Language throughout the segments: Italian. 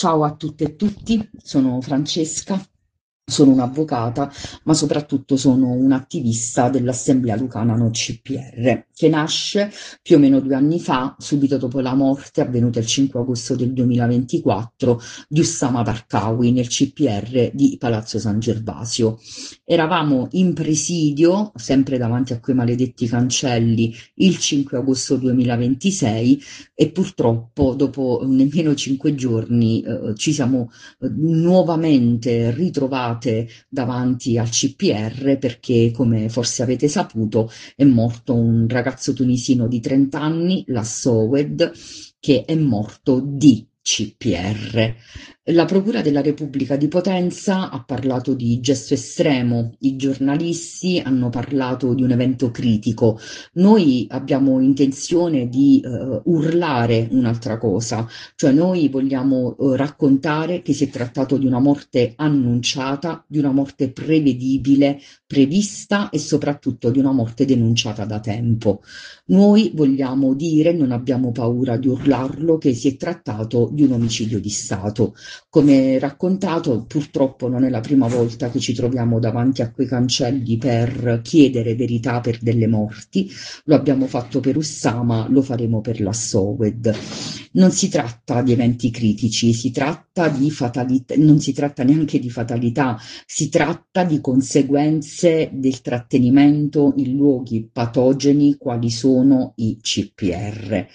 Ciao a tutte e tutti, sono Francesca, sono un'avvocata, ma soprattutto sono un'attivista dell'Assemblea Lucana No CPR, che nasce più o meno 2 anni fa, subito dopo la morte avvenuta il 5 agosto del 2024 di Ussama Tarqawi nel CPR di Palazzo San Gervasio. Eravamo in presidio, sempre davanti a quei maledetti cancelli, il 5 agosto 2026 e purtroppo dopo nemmeno 5 giorni ci siamo nuovamente ritrovate davanti al CPR perché, come forse avete saputo, è morto un ragazzo tunisino di 30 anni, Lassowed, che è morto di CPR. La Procura della Repubblica di Potenza ha parlato di gesto estremo, i giornalisti hanno parlato di un evento critico. Noi abbiamo intenzione di urlare un'altra cosa, cioè noi vogliamo raccontare che si è trattato di una morte annunciata, di una morte prevedibile, prevista e soprattutto di una morte denunciata da tempo. Noi vogliamo dire, non abbiamo paura di urlarlo, che si è trattato di un omicidio di Stato. Come raccontato, purtroppo non è la prima volta che ci troviamo davanti a quei cancelli per chiedere verità per delle morti. Lo abbiamo fatto per Ussama, lo faremo per la Sowed. Non si tratta di eventi critici, si tratta di fatalità, non si tratta neanche di fatalità, si tratta di conseguenze del trattenimento in luoghi patogeni quali sono i CPR.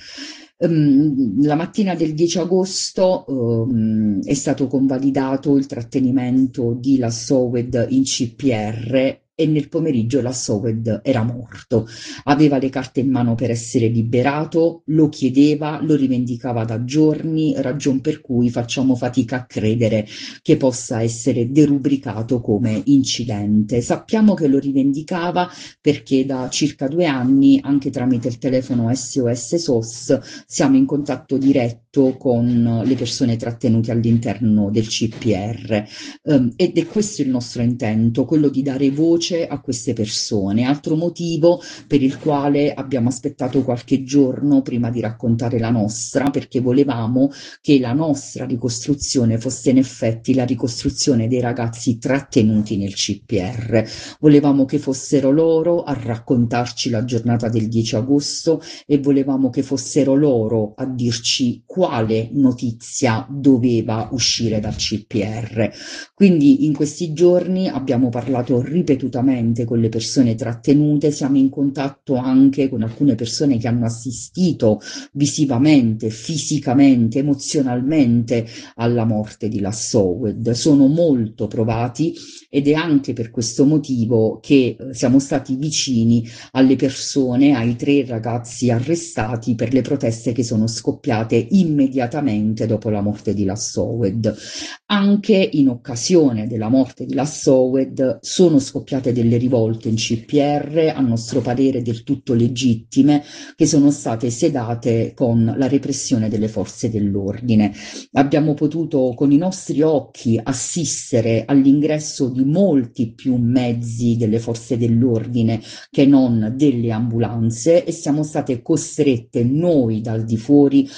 La mattina del 10 agosto è stato convalidato il trattenimento di Lassowed in CPR e nel pomeriggio Lassowed era morto. Aveva le carte in mano per essere liberato, lo chiedeva, lo rivendicava da giorni, ragion per cui facciamo fatica a credere che possa essere derubricato come incidente. Sappiamo che lo rivendicava perché da circa 2 anni, anche tramite il telefono SOS SOS, siamo in contatto diretto con le persone trattenute all'interno del CPR, ed è questo il nostro intento, quello di dare voce a queste persone. Altro motivo per il quale abbiamo aspettato qualche giorno prima di raccontare la nostra, perché volevamo che la nostra ricostruzione fosse in effetti la ricostruzione dei ragazzi trattenuti nel CPR. Volevamo che fossero loro a raccontarci la giornata del 10 agosto e volevamo che fossero loro a dirci quale notizia doveva uscire dal CPR. Quindi in questi giorni abbiamo parlato ripetutamente con le persone trattenute, siamo in contatto anche con alcune persone che hanno assistito visivamente, fisicamente, emozionalmente alla morte di Lassowed. Sono molto provati ed è anche per questo motivo che siamo stati vicini alle persone, ai 3 ragazzi arrestati per le proteste che sono scoppiate immediatamente dopo la morte di Lassowed. Anche in occasione della morte di Lassowed sono scoppiate delle rivolte in CPR, a nostro parere del tutto legittime, che sono state sedate con la repressione delle forze dell'ordine. Abbiamo potuto con i nostri occhi assistere all'ingresso di molti più mezzi delle forze dell'ordine che non delle ambulanze e siamo state costrette noi dal di fuori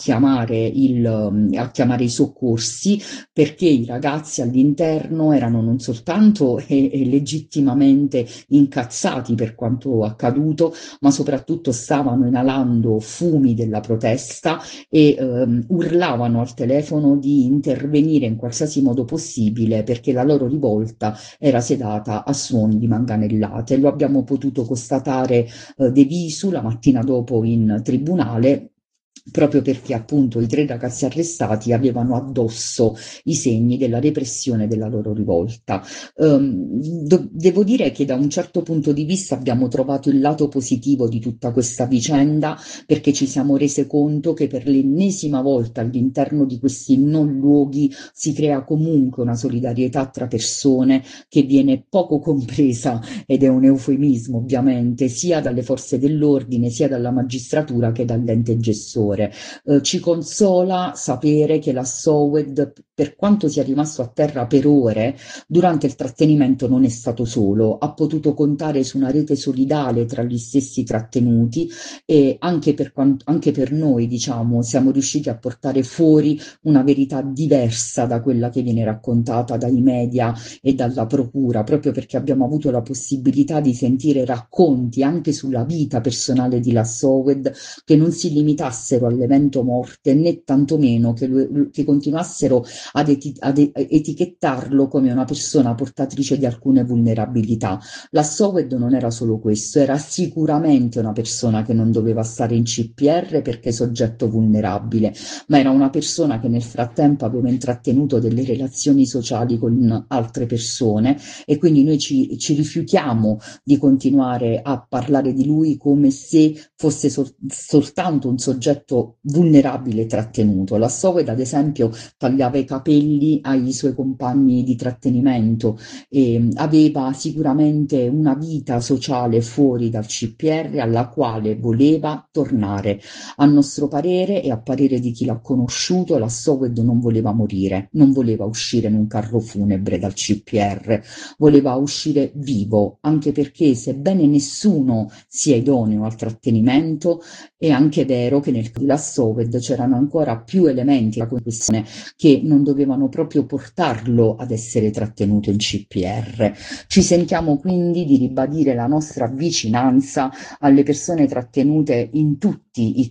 a chiamare i soccorsi perché i ragazzi all'interno erano non soltanto e legittimamente incazzati per quanto accaduto, ma soprattutto stavano inalando fumi della protesta e urlavano al telefono di intervenire in qualsiasi modo possibile perché la loro rivolta era sedata a suoni di manganellate. Lo abbiamo potuto constatare de visu la mattina dopo in tribunale, proprio perché appunto i 3 ragazzi arrestati avevano addosso i segni della repressione della loro rivolta. Devo dire che da un certo punto di vista abbiamo trovato il lato positivo di tutta questa vicenda perché ci siamo rese conto che per l'ennesima volta all'interno di questi non luoghi si crea comunque una solidarietà tra persone che viene poco compresa, ed è un eufemismo ovviamente, sia dalle forze dell'ordine, sia dalla magistratura che dall'ente gestore. difensore. Ci consola sapere che la Sowed, per quanto sia rimasto a terra per ore, durante il trattenimento non è stato solo, ha potuto contare su una rete solidale tra gli stessi trattenuti e anche per noi, diciamo, siamo riusciti a portare fuori una verità diversa da quella che viene raccontata dai media e dalla procura, proprio perché abbiamo avuto la possibilità di sentire racconti anche sulla vita personale di Lassowed che non si limitassero all'evento morte né tantomeno che continuassero ad etichettarlo come una persona portatrice di alcune vulnerabilità. Lassowed non era solo questo, era sicuramente una persona che non doveva stare in CPR perché soggetto vulnerabile, ma era una persona che nel frattempo aveva intrattenuto delle relazioni sociali con altre persone e quindi noi ci rifiutiamo di continuare a parlare di lui come se fosse soltanto un soggetto vulnerabile trattenuto. La Sowed, ad esempio, tagliava i capelli ai suoi compagni di trattenimento e aveva sicuramente una vita sociale fuori dal CPR alla quale voleva tornare. A nostro parere e a parere di chi l'ha conosciuto, la Sowed non voleva morire, non voleva uscire in un carro funebre dal CPR, voleva uscire vivo, anche perché sebbene nessuno sia idoneo al trattenimento, è anche vero che nel caso di Lassowed c'erano ancora più elementi a questione che non dovevano proprio portarlo ad essere trattenuto in CPR. Ci sentiamo quindi di ribadire la nostra vicinanza alle persone trattenute in tutti i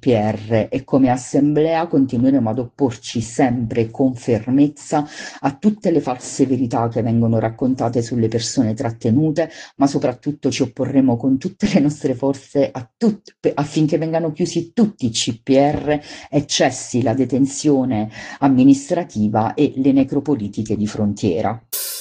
CPR e come assemblea continueremo ad opporci sempre con fermezza a tutte le false verità che vengono raccontate sulle persone trattenute, ma soprattutto ci opporremo con tutte le nostre forze affinché vengano chiusi tutti i CPR e cessi la detenzione amministrativa e le necropolitiche di frontiera.